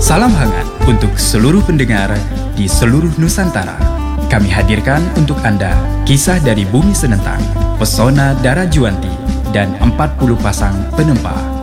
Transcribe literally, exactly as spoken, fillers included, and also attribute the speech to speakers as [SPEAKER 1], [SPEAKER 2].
[SPEAKER 1] Salam hangat untuk seluruh pendengar di seluruh Nusantara. Kami hadirkan untuk Anda kisah dari Bumi Senentang, Pesona Dara Juwanti, dan empat puluh pasang penempa.